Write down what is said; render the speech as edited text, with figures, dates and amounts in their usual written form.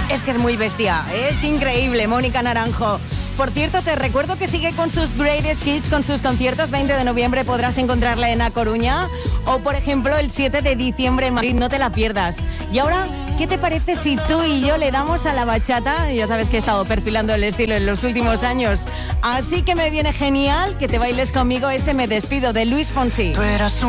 Es que es muy bestia, es increíble, Mónica Naranjo. Por cierto, te recuerdo que sigue con sus Greatest Hits, con sus conciertos. 20 de noviembre podrás encontrarla en A Coruña o, por ejemplo, el 7 de diciembre en Madrid. No te la pierdas. Y ahora, ¿qué te parece si tú y yo le damos a la bachata? Ya sabes que he estado perfilando el estilo en los últimos años. Así que me viene genial que te bailes conmigo este Me Despido de Luis Fonsi.